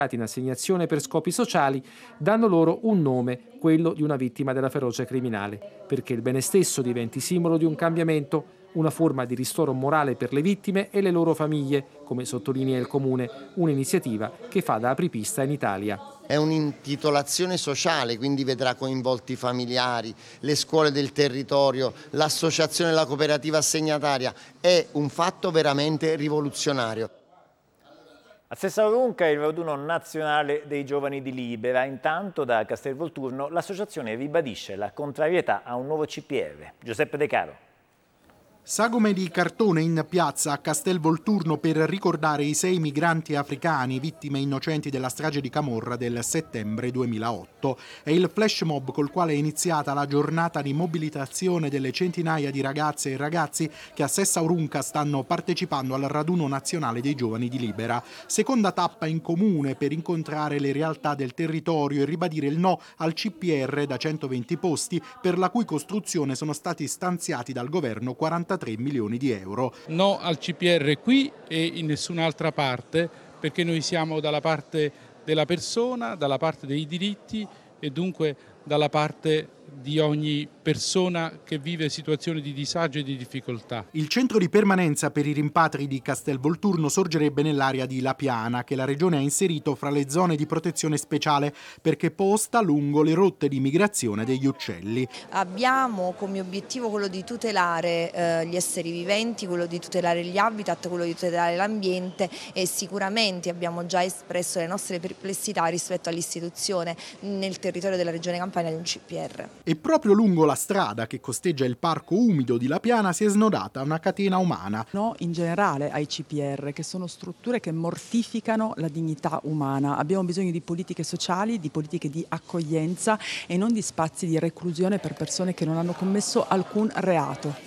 in assegnazione per scopi sociali danno loro un nome, quello di una vittima della ferocia criminale, perché il bene stesso diventi simbolo di un cambiamento, una forma di ristoro morale per le vittime e le loro famiglie, come sottolinea il Comune, un'iniziativa che fa da apripista in Italia. È un'intitolazione sociale, quindi vedrà coinvolti i familiari, le scuole del territorio, l'associazione, la cooperativa assegnataria. È un fatto veramente rivoluzionario. A Sessaurunca il raduno nazionale dei giovani di Libera. Intanto da Castelvolturno l'associazione ribadisce la contrarietà a un nuovo CPR. Giuseppe De Caro. Sagome di cartone in piazza a Castelvolturno per ricordare i 6 migranti africani vittime innocenti della strage di Camorra del settembre 2008. È il flash mob col quale è iniziata la giornata di mobilitazione delle centinaia di ragazze e ragazzi che a Sessaurunca stanno partecipando al raduno nazionale dei giovani di Libera. Seconda tappa in comune per incontrare le realtà del territorio e ribadire il no al CPR da 120 posti per la cui costruzione sono stati stanziati dal governo 43 milioni di euro. No al CPR qui e in nessun'altra parte, perché noi siamo dalla parte della persona, dalla parte dei diritti e dunque dalla parte di ogni persona che vive situazioni di disagio e di difficoltà. Il centro di permanenza per i rimpatri di Castelvolturno sorgerebbe nell'area di La Piana, che la Regione ha inserito fra le zone di protezione speciale perché posta lungo le rotte di migrazione degli uccelli. Abbiamo come obiettivo quello di tutelare gli esseri viventi, quello di tutelare gli habitat, quello di tutelare l'ambiente e sicuramente abbiamo già espresso le nostre perplessità rispetto all'istituzione nel territorio della Regione Campania di un CPR. E proprio lungo la strada che costeggia il parco umido di La Piana si è snodata una catena umana. No, in generale ai CPR, che sono strutture che mortificano la dignità umana. Abbiamo bisogno di politiche sociali, di politiche di accoglienza e non di spazi di reclusione per persone che non hanno commesso alcun reato.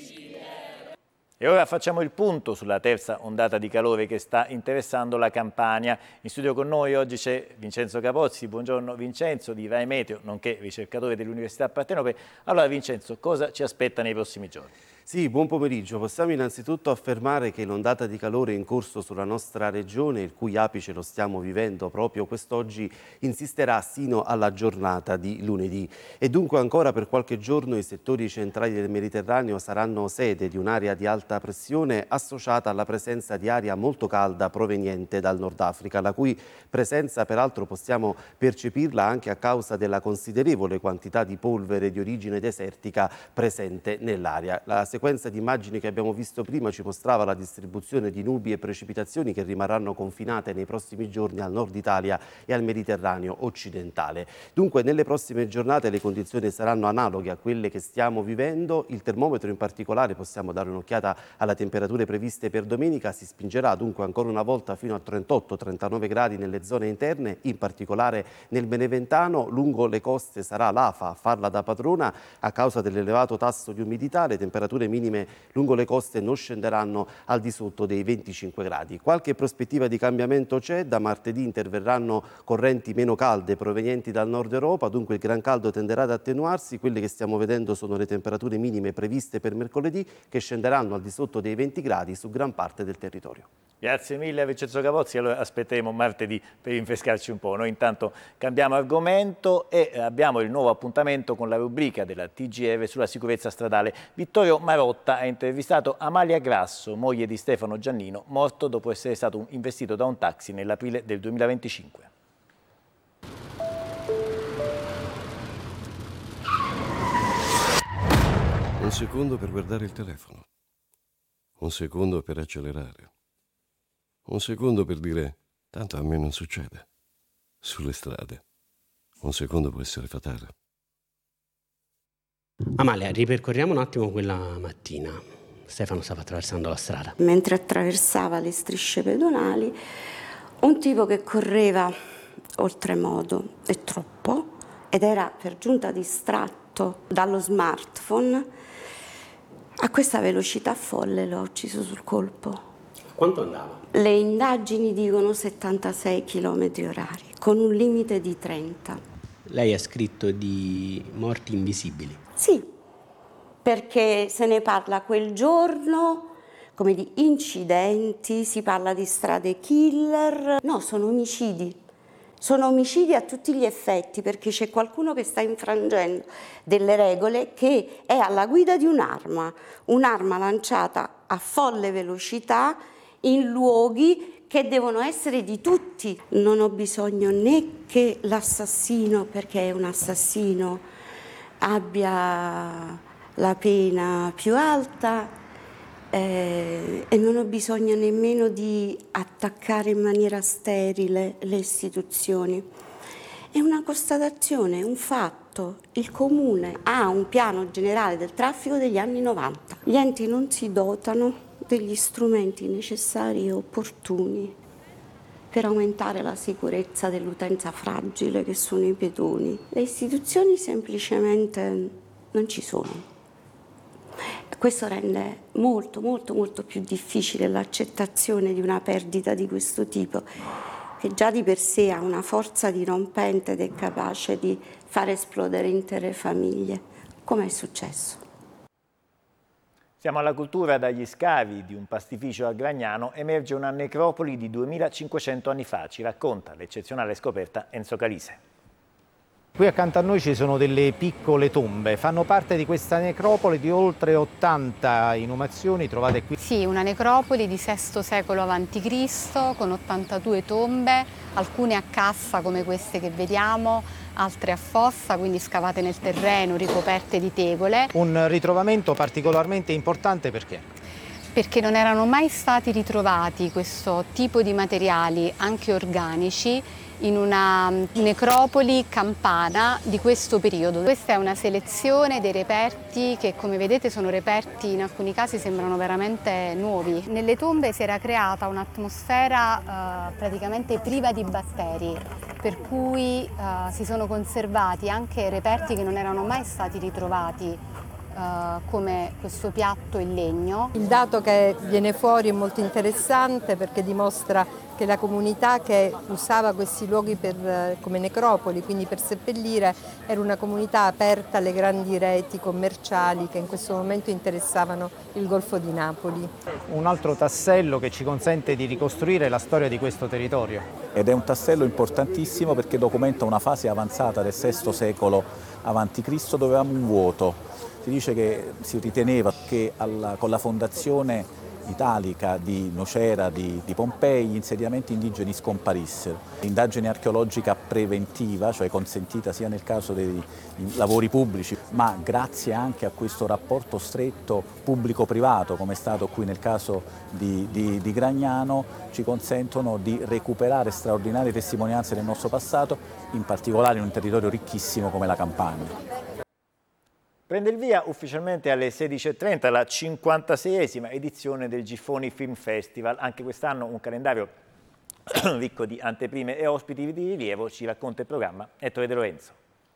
E ora facciamo il punto sulla terza ondata di calore che sta interessando la Campania. In studio con noi oggi c'è Vincenzo Capozzi. Buongiorno Vincenzo, di Rai Meteo, nonché ricercatore dell'Università Partenope. Allora Vincenzo, cosa ci aspetta nei prossimi giorni? Sì, buon pomeriggio. Possiamo innanzitutto affermare che l'ondata di calore in corso sulla nostra regione, il cui apice lo stiamo vivendo proprio quest'oggi, insisterà sino alla giornata di lunedì. E dunque ancora per qualche giorno i settori centrali del Mediterraneo saranno sede di un'area di alta pressione associata alla presenza di aria molto calda proveniente dal Nord Africa, la cui presenza peraltro possiamo percepirla anche a causa della considerevole quantità di polvere di origine desertica presente nell'aria. La sequenza di immagini che abbiamo visto prima ci mostrava la distribuzione di nubi e precipitazioni che rimarranno confinate nei prossimi giorni al nord Italia e al Mediterraneo occidentale. Dunque nelle prossime giornate le condizioni saranno analoghe a quelle che stiamo vivendo. Il termometro in particolare, possiamo dare un'occhiata alle temperature previste per domenica, si spingerà dunque ancora una volta fino a 38-39 gradi nelle zone interne, in particolare nel Beneventano. Lungo le coste sarà l'afa a farla da padrona a causa dell'elevato tasso di umidità. Le temperature minime lungo le coste non scenderanno al di sotto dei 25 gradi. Qualche prospettiva di cambiamento c'è. Da martedì interverranno correnti meno calde provenienti dal nord Europa, dunque il gran caldo tenderà ad attenuarsi. Quelle che stiamo vedendo sono le temperature minime previste per mercoledì, che scenderanno al di sotto dei 20 gradi su gran parte del territorio. Grazie mille a Vincenzo Capozzi, allora aspetteremo martedì per rinfrescarci un po'. Noi intanto cambiamo argomento e abbiamo il nuovo appuntamento con la rubrica della TGR sulla sicurezza stradale. Vittorio Marotta ha intervistato Amalia Grasso, moglie di Stefano Giannino, morto dopo essere stato investito da un taxi nell'aprile del 2025. Un secondo per guardare il telefono, un secondo per accelerare. Un secondo per dire, tanto a me non succede. Sulle strade, un secondo può essere fatale. Amalia, ripercorriamo un attimo quella mattina. Stefano stava attraversando la strada. Mentre attraversava le strisce pedonali, un tipo che correva oltremodo e troppo, ed era per giunta distratto dallo smartphone, a questa velocità folle l'ho ucciso sul colpo. Quanto andava? Le indagini dicono 76 km/h, con un limite di 30. Lei ha scritto di morti invisibili. Sì, perché se ne parla quel giorno come di incidenti, si parla di strade killer. No, sono omicidi. Sono omicidi a tutti gli effetti, perché c'è qualcuno che sta infrangendo delle regole, che è alla guida di un'arma lanciata a folle velocità in luoghi che devono essere di tutti. Non ho bisogno né che l'assassino, perché è un assassino, abbia la pena più alta, e non ho bisogno nemmeno di attaccare in maniera sterile le istituzioni. È una constatazione, un fatto. Il Comune ha un piano generale del traffico degli anni 90. Gli enti non si dotano degli strumenti necessari e opportuni per aumentare la sicurezza dell'utenza fragile che sono i pedoni. Le istituzioni semplicemente non ci sono. Questo rende molto più difficile l'accettazione di una perdita di questo tipo, che già di per sé ha una forza dirompente ed è capace di far esplodere intere famiglie, come è successo. Siamo alla cultura. Dagli scavi di un pastificio a Gragnano emerge una necropoli di 2500 anni fa, ci racconta l'eccezionale scoperta Enzo Calise. Qui accanto a noi ci sono delle piccole tombe, fanno parte di questa necropoli di oltre 80 inumazioni trovate qui. Sì, una necropoli di VI secolo a.C. con 82 tombe, alcune a cassa come queste che vediamo, altre a fossa, quindi scavate nel terreno, ricoperte di tegole. Un ritrovamento particolarmente importante perché? Perché non erano mai stati ritrovati questo tipo di materiali, anche organici, in una necropoli campana di questo periodo. Questa è una selezione dei reperti che, come vedete, sono reperti, in alcuni casi sembrano veramente nuovi. Nelle tombe si era creata un'atmosfera praticamente priva di batteri, per cui si sono conservati anche reperti che non erano mai stati ritrovati, come questo piatto in legno. Il dato che viene fuori è molto interessante perché dimostra che la comunità che usava questi luoghi come necropoli, quindi per seppellire, era una comunità aperta alle grandi reti commerciali che in questo momento interessavano il Golfo di Napoli. Un altro tassello che ci consente di ricostruire la storia di questo territorio. Ed è un tassello importantissimo perché documenta una fase avanzata del VI secolo a.C. dove avevamo un vuoto. Si dice che si riteneva che con la fondazione italica di Nocera, di Pompei, gli insediamenti indigeni scomparissero. L'indagine archeologica preventiva, cioè consentita sia nel caso dei lavori pubblici, ma grazie anche a questo rapporto stretto pubblico-privato, come è stato qui nel caso di Gragnano, ci consentono di recuperare straordinarie testimonianze del nostro passato, in particolare in un territorio ricchissimo come la Campania. Prende il via ufficialmente alle 16:30 la 56esima edizione del Giffoni Film Festival. Anche quest'anno un calendario ricco di anteprime e ospiti di rilievo, ci racconta il programma Ettore De Lorenzo.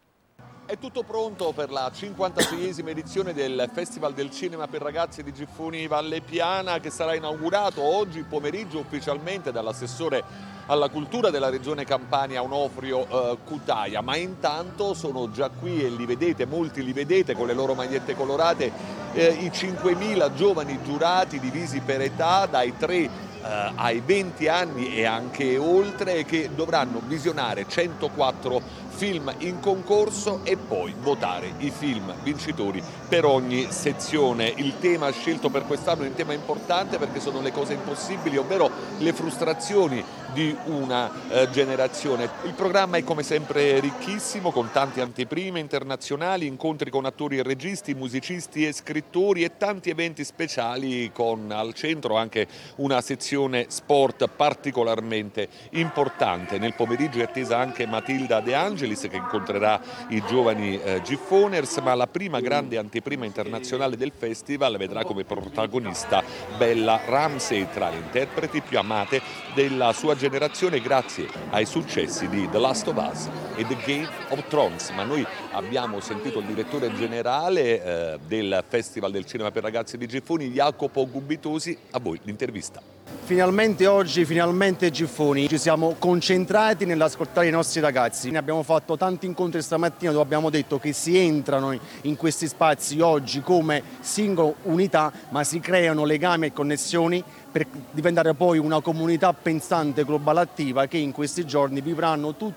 È tutto pronto per la 56esima edizione del Festival del Cinema per Ragazzi di Giffoni Valle Piana, che sarà inaugurato oggi pomeriggio ufficialmente dall'assessore alla cultura della regione Campania Onofrio Cutaia, ma intanto sono già qui e li vedete, molti li vedete con le loro magliette colorate, i 5.000 giovani giurati divisi per età dai 3 ai 20 anni e anche oltre, che dovranno visionare 104 film in concorso e poi votare i film vincitori per ogni sezione. Il tema scelto per quest'anno è un tema importante perché sono le cose impossibili, ovvero le frustrazioni di una generazione. Il programma è come sempre ricchissimo, con tante anteprime internazionali, incontri con attori e registi, musicisti e scrittori e tanti eventi speciali, con al centro anche una sezione sport particolarmente importante. Nel pomeriggio è attesa anche Matilda De Angelis, che incontrerà i giovani Giffoners, ma la prima grande anteprima internazionale del festival vedrà come protagonista Bella Ramsey, tra le interpreti più amate della sua generazione grazie ai successi di The Last of Us e The Game of Thrones. Ma noi abbiamo sentito il direttore generale del Festival del Cinema per Ragazzi di Giffoni, Jacopo Gubitosi. A voi l'intervista. Finalmente oggi, finalmente Giffoni, ci siamo concentrati nell'ascoltare i nostri ragazzi. Ne abbiamo fatto tanti incontri stamattina dove abbiamo detto che si entrano in questi spazi oggi come singole unità, ma si creano legami e connessioni per diventare poi una comunità pensante globale attiva che in questi giorni vivranno tutti